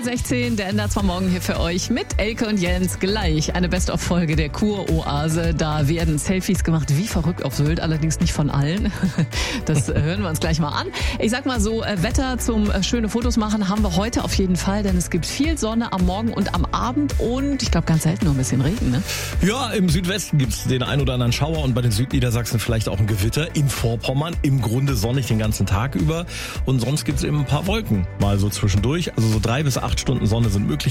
7:16 Uhr, der Ender war morgen hier für euch mit Elke und Jens. Gleich eine Best-of-Folge der Kuroase. Da werden Selfies gemacht wie verrückt auf Sylt, allerdings nicht von allen. Das hören wir uns gleich mal an. Ich sag mal so, Wetter zum schöne Fotos machen haben wir heute auf jeden Fall, denn es gibt viel Sonne am Morgen und am Abend und ich glaube ganz selten nur ein bisschen Regen, ne? Ja, im Südwesten gibt's den ein oder anderen Schauer und bei den Südniedersachsen vielleicht auch ein Gewitter. In Vorpommern im Grunde sonnig den ganzen Tag über und sonst gibt's eben ein paar Wolken mal so zwischendurch. Also so 3 bis 8 Stunden Sonne sind möglich.